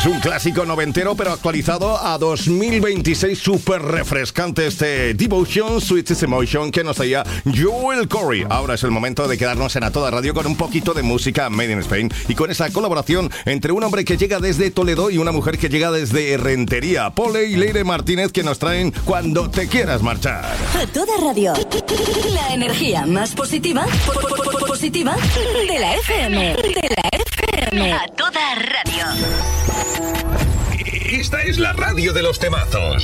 Es un clásico noventero, pero actualizado a 2026, súper refrescante este Devotion, Sweetest Emotion que nos traía Joel Corry. Ahora es el momento de quedarnos en A Toda Radio con un poquito de música Made in Spain y con esa colaboración entre un hombre que llega desde Toledo y una mujer que llega desde Rentería, Pole y Leire Martínez, que nos traen Cuando te quieras marchar. A Toda Radio, la energía más positiva de la FM. A Toda Radio. Esta es la radio de los temazos.